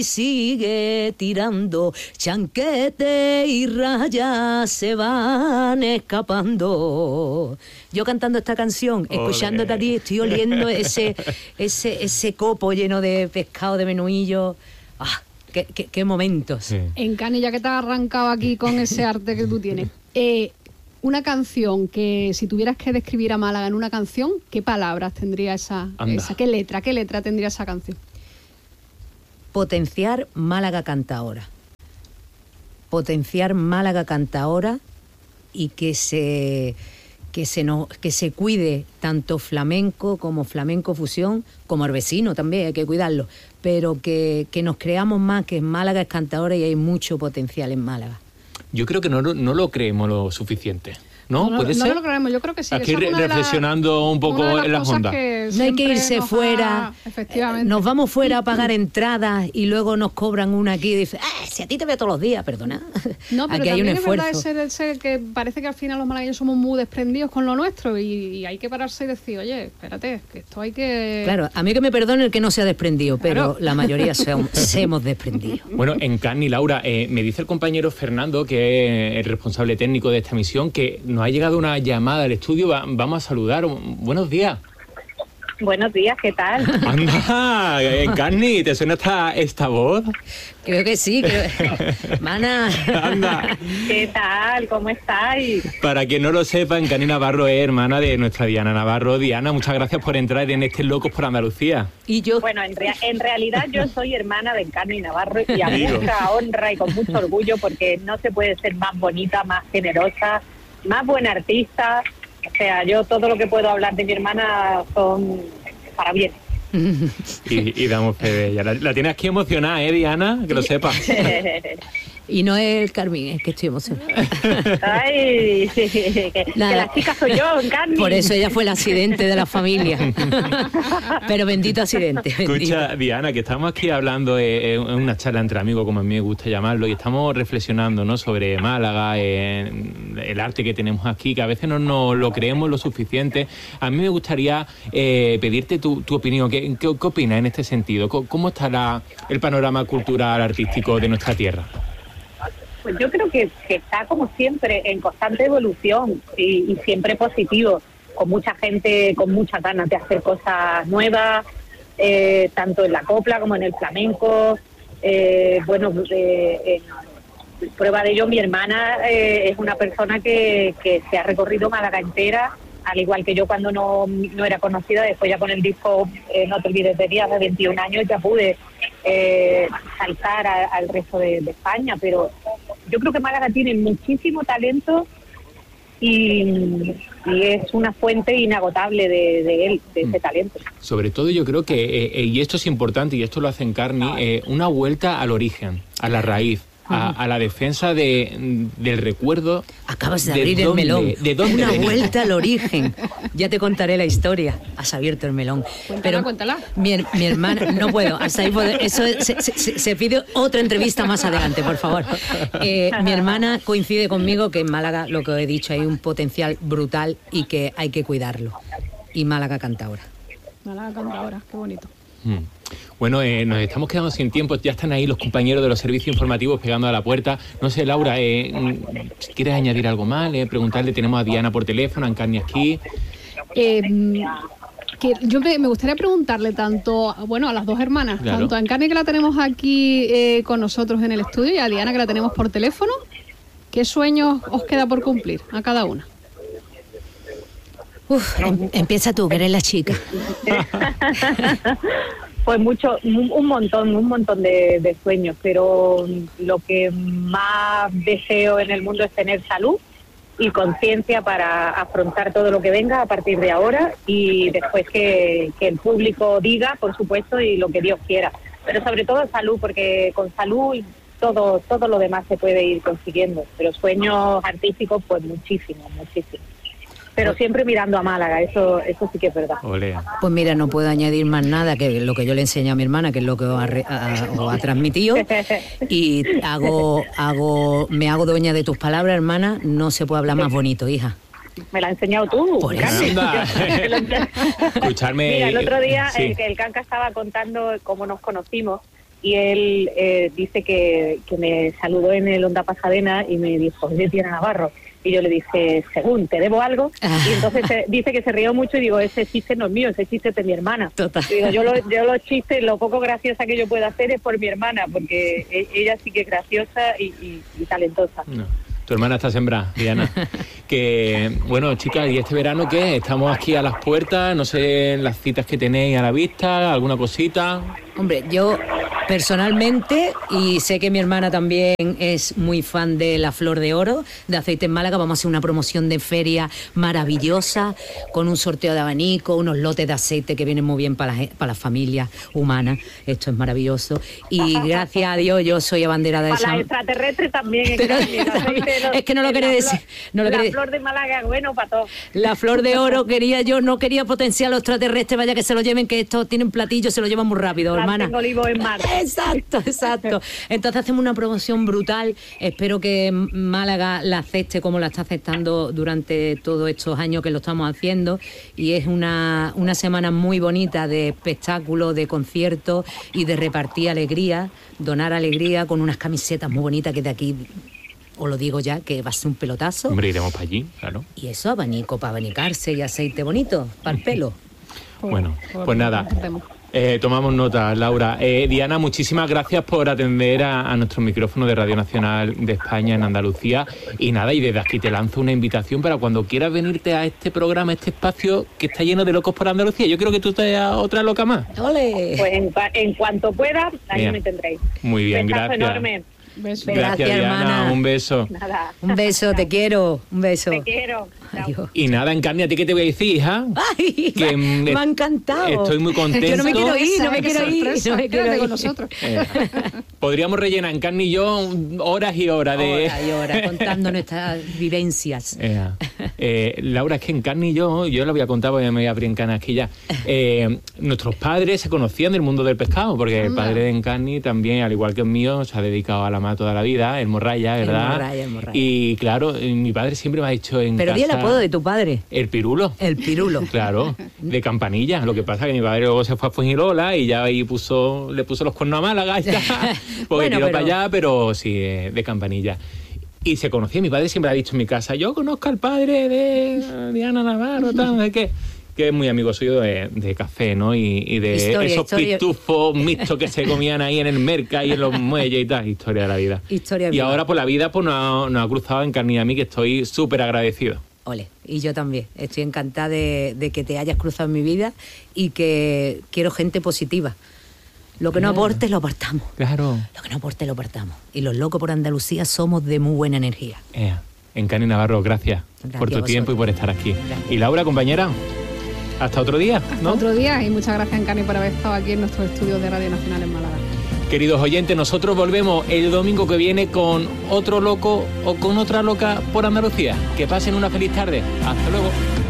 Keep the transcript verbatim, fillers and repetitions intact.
Sigue tirando, chanquete y rayas se van escapando. Yo cantando esta canción, Olé. escuchándote a ti, estoy oliendo ese, ese, ese copo lleno de pescado, de menuillo. ¡Ah! ¡Qué, qué, qué momentos! Sí. Encarni, ya que te has arrancado aquí con ese arte que tú tienes, eh, una canción que si tuvieras que describir a Málaga en una canción, ¿qué palabras tendría esa, esa qué letra, qué letra tendría esa canción? Potenciar Málaga Cantaora. Potenciar Málaga Cantaora y que se, que se, no, que se cuide tanto flamenco como flamenco fusión, como el vecino también, hay que cuidarlo, pero que, que nos creamos más que Málaga es cantaora y hay mucho potencial en Málaga. Yo creo que no, no lo creemos lo suficiente. ¿No? No, ¿Puede no, ser? No lo creemos, yo creo que sí. Aquí Esa es una reflexionando de la, un poco una de en las ondas. No hay que irse fuera. Ha, efectivamente. Nos vamos fuera a pagar entradas y luego nos cobran una aquí y dicen, ah, si a ti te veo todos los días, perdona. No, pero aquí hay un también es esfuerzo. verdad ese, ese que parece que al final los malagueños somos muy desprendidos con lo nuestro y, y hay que pararse y decir, oye, espérate, que esto hay que... Claro, a mí que me perdone el que no se ha desprendido, pero Claro. la mayoría se, se hemos desprendido. Bueno, Encarni, Laura, eh, me dice el compañero Fernando, que es el responsable técnico de esta emisión, que nos ha llegado una llamada al estudio. Va, vamos a saludar. Buenos días. Buenos días, ¿qué tal? Anda, Encarni, ¿te suena esta, esta voz? Creo que sí. Creo... Mana. Anda. ¿Qué tal? ¿Cómo estáis? Para quien no lo sepa, Encarni Navarro es hermana de nuestra Diana Navarro. Diana, muchas gracias por entrar en este Locos por Andalucía. Y yo... Bueno, en, rea- en realidad yo soy hermana de Encarni Navarro y a Digo. mucha honra y con mucho orgullo porque no se puede ser más bonita, más generosa, más buena artista. O sea, yo todo lo que puedo hablar de mi hermana son para bien. Y, y damos fe de ella. La, la tienes aquí emocionada, ¿eh, Diana? Que lo sepas. Y no es el Carmín, es que estoy emocionada. Ay, que, que Nada. la chica soy yo, Encarni. Por eso ella fue el accidente de la familia. Pero bendito accidente. Bendito. Escucha, Diana, que estamos aquí hablando, eh, en una charla entre amigos, como a mí me gusta llamarlo, y estamos reflexionando, ¿no?, sobre Málaga, eh, el arte que tenemos aquí, que a veces no nos lo creemos lo suficiente. A mí me gustaría eh, pedirte tu, tu opinión. ¿Qué, qué, qué opinas en este sentido? ¿Cómo, cómo está la, el panorama cultural, artístico de nuestra tierra? Pues yo creo que, que está como siempre en constante evolución y, y siempre positivo, con mucha gente con muchas ganas de hacer cosas nuevas, eh, tanto en la copla como en el flamenco. Eh, bueno, eh, eh, prueba de ello, mi hermana eh, es una persona que, que se ha recorrido Málaga entera, al igual que yo cuando no, no era conocida. Después ya con el disco eh, No te olvides de días de veintiún años ya pude eh, saltar a, al resto de, de España, pero yo creo que Málaga tiene muchísimo talento y, y es una fuente inagotable de, de él, de ese talento. Sobre todo yo creo que, eh, y esto es importante, y esto lo hace Encarni, eh, una vuelta al origen, a la raíz, a, a la defensa de, del recuerdo. Acabas de ¿De abrir el dónde? melón. ¿De dónde Una venimos? vuelta al origen. Ya te contaré la historia. Has abierto el melón. Cuéntala, Pero cuéntala. Mi, her- mi hermana, no puedo. Hasta ahí puedo- eso es- se, se- se pide otra entrevista más adelante, por favor. Eh, mi hermana coincide conmigo que en Málaga, lo que he dicho, hay un potencial brutal y que hay que cuidarlo. Y Málaga canta ahora. Málaga canta ahora, qué bonito. Mm. Bueno, eh, nos estamos quedando sin tiempo. Ya están ahí los compañeros de los servicios informativos pegando a la puerta. No sé, Laura, eh, si quieres añadir algo más, eh, preguntarle, tenemos a Diana por teléfono, a Encarni aquí. Eh, que yo me, me gustaría preguntarle tanto, bueno, a las dos hermanas, Claro. tanto a Encarni, que la tenemos aquí eh, con nosotros en el estudio, y a Diana, que la tenemos por teléfono, ¿qué sueños os queda por cumplir a cada una? Uf, em- empieza tú, que eres la chica. Pues mucho, un, un montón, un montón de, de sueños, pero lo que más deseo en el mundo es tener salud y conciencia para afrontar todo lo que venga a partir de ahora, y después que, que el público diga, por supuesto, y lo que Dios quiera. Pero sobre todo salud, porque con salud todo, todo lo demás se puede ir consiguiendo. Pero sueños artísticos, pues muchísimos, muchísimos. Pero siempre mirando a Málaga, eso, eso sí que es verdad. Ole. Pues mira, no puedo añadir más nada que lo que yo le enseño a mi hermana, que es lo que os ha, re- a- os ha transmitido. Y hago, hago, me hago dueña de tus palabras, hermana. No se puede hablar más bonito, hija. Me la has enseñado tú. Por eso. Carmen. Anda. Escucharme. Mira, el otro día Sí. el, el Canca estaba contando cómo nos conocimos y él eh, dice que, que me saludó en el Onda Pasadena y me dijo, oye, Diana Navarro. Y yo le dije, según, ¿te debo algo? Ah. Y entonces eh, dice que se rió mucho y digo, ese chiste no es mío, ese chiste es de mi hermana. Total. Y digo, yo, lo, yo los chistes, lo poco graciosa que yo pueda hacer es por mi hermana, porque ella sí que es graciosa y, y, y talentosa. No. Tu hermana está sembrada, Diana. Que, bueno, chicas, ¿y este verano qué? Estamos aquí a las puertas, no sé las citas que tenéis a la vista, alguna cosita. Hombre, yo personalmente, y sé que mi hermana también es muy fan de la Flor de Oro, de Aceite en Málaga, vamos a hacer una promoción de feria maravillosa, con un sorteo de abanico, unos lotes de aceite que vienen muy bien para las, para las familias humanas. Esto es maravilloso. Y gracias a Dios yo soy abanderada de esa... Para San... las extraterrestres también. Pero, también los, es que no lo quería decir. No lo la quería... Flor de Málaga, bueno, para todos. La Flor de Oro quería yo, no quería potenciar a los extraterrestres, vaya que se lo lleven, que estos tienen platillos, se lo llevan muy rápido, hermana. Tengo olivo en mar. Exacto, exacto. Entonces hacemos una promoción brutal. Espero que Málaga la acepte como la está aceptando durante todos estos años que lo estamos haciendo. Y es una, una semana muy bonita de espectáculos, de conciertos y de repartir alegría, donar alegría con unas camisetas muy bonitas que de aquí... Os lo digo ya, que va a ser un pelotazo. Hombre, iremos para allí, claro. Y eso, abanico para abanicarse y aceite bonito para el pelo. Bueno, pues nada, eh, tomamos nota, Laura. Eh, Diana, muchísimas gracias por atender a, a nuestro micrófono de Radio Nacional de España en Andalucía. Y nada, y desde aquí te lanzo una invitación para cuando quieras venirte a este programa, a este espacio que está lleno de locos por Andalucía. Yo creo que tú te das otra loca más. ¡Ole! Pues en, en cuanto pueda, ahí bien. Me tendréis. Muy bien, Besazo gracias. Enorme. Beso. Gracias, Gracias, Diana. hermana. Un beso. Nada. Un beso, te quiero. Un beso. Te quiero. Adiós. Y nada, Encarni, ¿a ti qué te voy a decir, hija? Ay, que me ha encantado. Estoy muy contento. Yo no me quiero ir, no me quiero ir. No me quiero ir con nosotros. Eh, podríamos rellenar, Encarni y yo, horas y horas de... Horas y horas, contando nuestras vivencias. Eh, eh, Laura, es que Encarni y yo, yo lo voy a contar porque me voy a abrir en canas aquí ya. Eh, nuestros padres se conocían del mundo del pescado, porque el padre de Encarni también, al igual que el mío, se ha dedicado a la mar toda la vida, el morralla, ¿verdad? El morralla, el morralla. Y claro, mi padre siempre me ha dicho en Pero casa... di el apodo de tu padre. El Pirulo. El Pirulo. Claro, de Campanilla. Lo que pasa es que mi padre luego se fue a Fuengirola y ya ahí puso, le puso los cuernos a Málaga y ya, porque bueno, tiró pero... para allá, pero sí, de Campanilla. Y se conocía, mi padre siempre ha dicho en mi casa, yo conozco al padre de Diana Navarro, tal, ¿de qué? Que es muy amigo suyo de, de café, ¿no? Y, y de historia, esos historia. pitufos mixtos que se comían ahí en el merca y en los muelles y tal. Historia de la vida. Historia y viva. Ahora, por la vida, pues nos ha, nos ha cruzado en Carni a mí, que estoy súper agradecido. Ole, y yo también. Estoy encantada de, de que te hayas cruzado en mi vida y que quiero gente positiva. Lo que no aporte, lo apartamos. Claro. Lo que no aporte, lo apartamos. Y los locos por Andalucía somos de muy buena energía. Eh, Encarni Navarro, gracias, gracias por tu tiempo y por estar aquí. Gracias. Y Laura, compañera, hasta otro día, ¿no? Hasta otro día, y muchas gracias, Encarni, por haber estado aquí en nuestros estudios de Radio Nacional en Málaga. Queridos oyentes, nosotros volvemos el domingo que viene con otro loco o con otra loca por Andalucía. Que pasen una feliz tarde. Hasta luego.